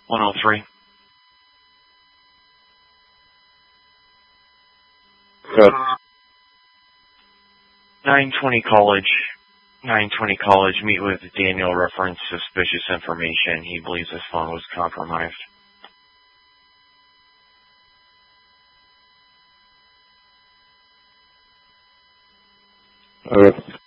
103. Good. 920 College. 920 College, meet with Daniel, reference suspicious information. He believes his phone was compromised. Okay.